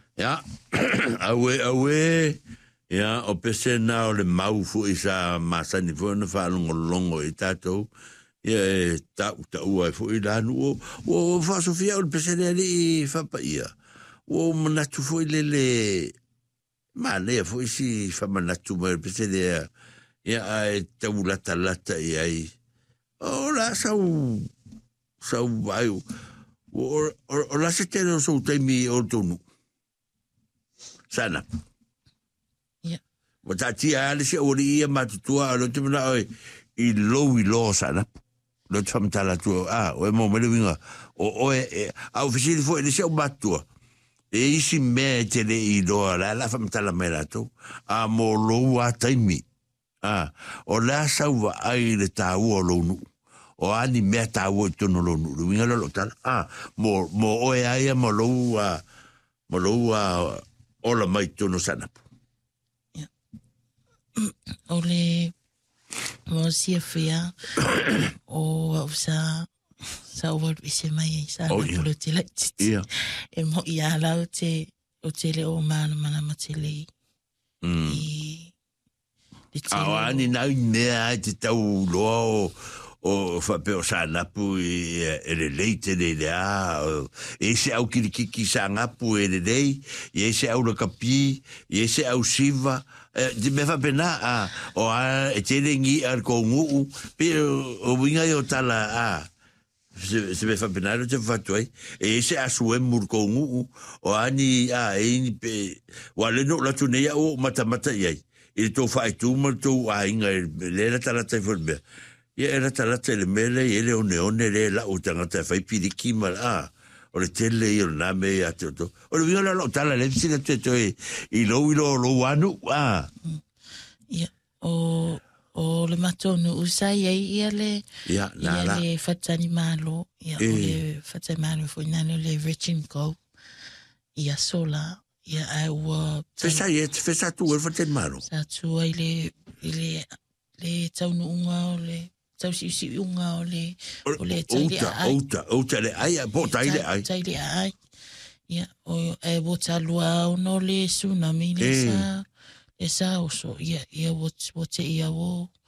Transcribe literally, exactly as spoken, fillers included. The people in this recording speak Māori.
Ya, awe awe, ya o pese na o le mau fu isa masani fu na fa longo longo i tatou. Ya ta ta ua fu i la nu o fa Sofia o pese le i fa pa ia. O manatu fu le le ma le fu si fa manatu ma pese le ya ai ta ulata lata i ai. O la sau sau vai o o la se te no so te mi o tonu. Sana. Yeah. Wata tia ale se ori ia matutua lo te mana oi i lo i lo sana. Lo te famtala tu ah o mo mele winga o o e a ofisili fo ele se o matua. E isi me te le i do la la famtala mera tu a mo lo wa taimi. Ah o la sa wa ai le ta o lo nu. O ani me ta o to no lo nu. Winga lo tal ah mo mo o e ai mo lo wa mo lo wa ola mai tono sana. Yeah. Ole mo sia fia o sa sa o se mai sa Oh, na yeah. polo te le Yeah. e mo ia la o te o te le o mana mana matele Mm. i le te Awa ni na nea te tau loa o o fa pe o sana pu e le leite le le a e se au kirikiki sa ngapu e le dei e se au le kapi e se au siva di me fa pena a o a e te lengi ar ko ngu pe o winga yo tala a se se me fa pena lo te fa toi e se a sue mur ko ngu o ani a e ni pe wa le no la tuneia o mata mata ye e to fa tu mo to a inga le la tala te forbe ia era talata le mele i ele one one le la o tangata fai piriki ma a o le tele i o name a te oto o le vinga la lo tala le visina te to i i lo i lo lo anu a ia o o le matonu usai ai ia le ia na ia la le fatani malo ia o le fatani malo foi nano le virgin go ia sola ia ai wa fesa i et fesa tu el faten maro sa tu ai le le le taunu unga o le tau si si unga o le o le taile outa ai outa outa le ai a po taile ai taile ai ia o e bo talua o no le tsunami le sa e sa o so ia ia wo wo te ia wo